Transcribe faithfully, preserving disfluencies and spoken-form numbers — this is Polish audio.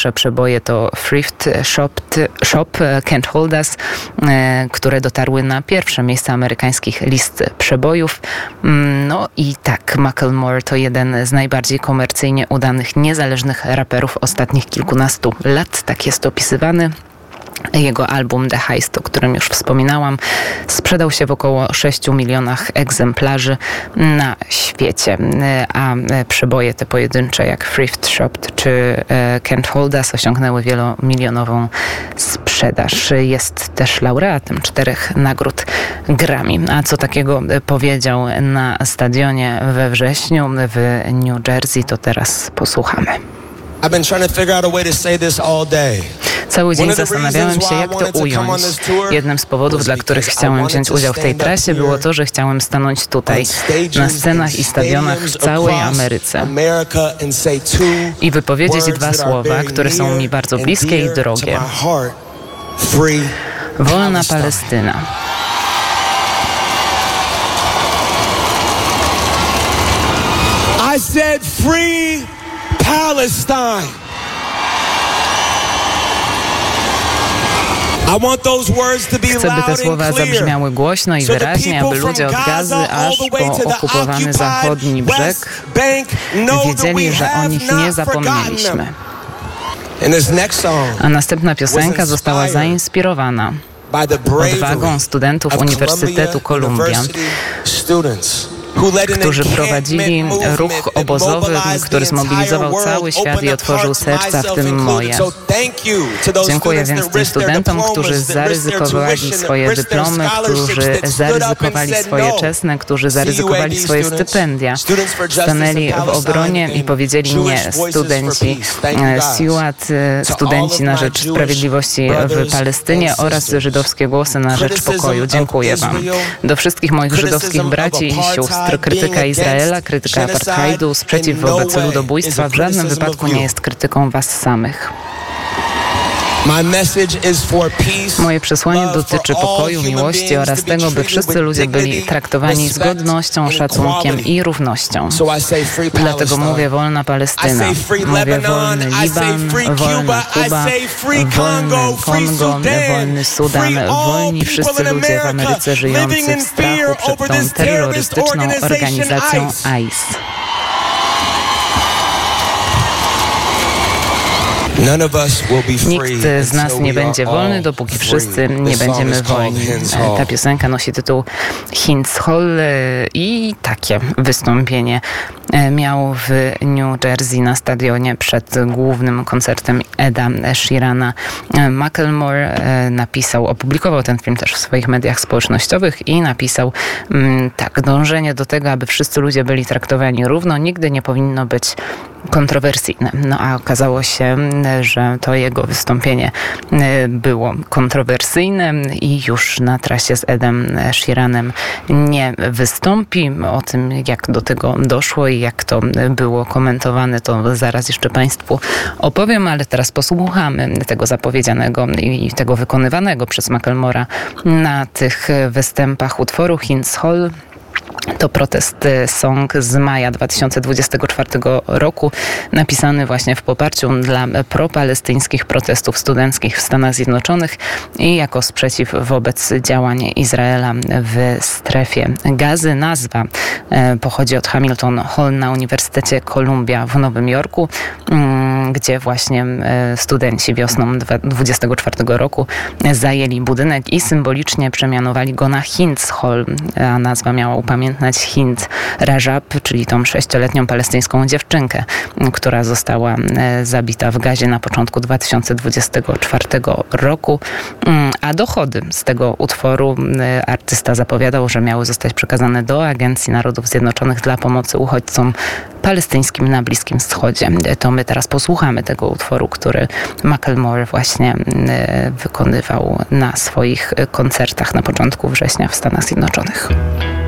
największe przeboje to Thrift Shop, Shop Can't Hold Us, które dotarły na pierwsze miejsca amerykańskich list przebojów. No i tak, Macklemore to jeden z najbardziej komercyjnie udanych, niezależnych raperów ostatnich kilkunastu lat. Tak jest opisywany. Jego album The Heist, o którym już wspominałam, sprzedał się w około sześciu milionach egzemplarzy na świecie, a przeboje te pojedyncze jak Thrift Shop czy Can't Hold Us osiągnęły wielomilionową sprzedaż. Jest też laureatem czterech nagród Grammy. A co takiego powiedział na stadionie we wrześniu w New Jersey, to teraz posłuchamy. I've been trying to figure out a way to say this all day. Cały dzień zastanawiałem się, jak to ująć. Jednym z powodów, dla których chciałem wziąć udział w tej trasie, było to, że chciałem stanąć tutaj, na scenach i stadionach w całej Ameryce i wypowiedzieć dwa słowa, które są mi bardzo bliskie i drogie. Wolna Palestyna. I said free Palestine. Chcę, by te słowa zabrzmiały głośno i wyraźnie, aby ludzie od Gazy aż po okupowany zachodni brzeg wiedzieli, że o nich nie zapomnieliśmy. A następna piosenka została zainspirowana odwagą studentów Uniwersytetu Columbia, którzy prowadzili ruch obozowy, który zmobilizował cały świat i otworzył serca, w tym moje. Dziękuję więc tym studentom, którzy zaryzykowali swoje dyplomy, którzy zaryzykowali swoje czesne, którzy zaryzykowali swoje stypendia. Stanęli w obronie i powiedzieli nie. Studenci Siłat, studenci na rzecz sprawiedliwości w Palestynie oraz żydowskie głosy na rzecz pokoju. Dziękuję wam. Do wszystkich moich żydowskich braci i sióstr. Krytyka Izraela, krytyka apartheidu, sprzeciw wobec ludobójstwa w żadnym wypadku nie jest krytyką was samych. Moje przesłanie dotyczy pokoju, miłości oraz tego, by wszyscy ludzie byli traktowani z godnością, szacunkiem i równością. Dlatego mówię wolna Palestyna, mówię wolny Liban, wolna Kuba, wolny Kongo, wolny Sudan, wolni wszyscy ludzie w Ameryce żyjący w strachu przed tą terrorystyczną organizacją I C E. Nikt z nas nie będzie wolny, dopóki wszyscy nie będziemy wolni. Ta piosenka nosi tytuł Heinz Hall i takie wystąpienie miał w New Jersey na stadionie przed głównym koncertem Eda Sheerana. Macklemore napisał, opublikował ten film też w swoich mediach społecznościowych i napisał tak: dążenie do tego, aby wszyscy ludzie byli traktowani równo, nigdy nie powinno być kontrowersyjne. No a okazało się, że to jego wystąpienie było kontrowersyjne i już na trasie z Edem Sheeranem nie wystąpi. O tym, jak do tego doszło i jak to było komentowane, to zaraz jeszcze Państwu opowiem, ale teraz posłuchamy tego zapowiedzianego i tego wykonywanego przez Macklemora na tych występach utworu Heinz Hall. To protest song z maja dwa tysiące dwudziestego czwartego roku, napisany właśnie w poparciu dla propalestyńskich protestów studenckich w Stanach Zjednoczonych i jako sprzeciw wobec działań Izraela w strefie Gazy. Nazwa pochodzi od Hamilton Hall na Uniwersytecie Columbia w Nowym Jorku, gdzie właśnie studenci wiosną dwudziestego czwartego roku zajęli budynek i symbolicznie przemianowali go na Heinz Hall, a nazwa miała upamiętnić Hind Rajab, czyli tą sześcioletnią palestyńską dziewczynkę, która została zabita w Gazie na początku dwa tysiące dwudziestego czwartego roku. A dochody z tego utworu artysta zapowiadał, że miały zostać przekazane do Agencji Narodów Zjednoczonych dla pomocy uchodźcom palestyńskim na Bliskim Wschodzie. To my teraz posłuchamy tego utworu, który Macklemore właśnie wykonywał na swoich koncertach na początku września w Stanach Zjednoczonych.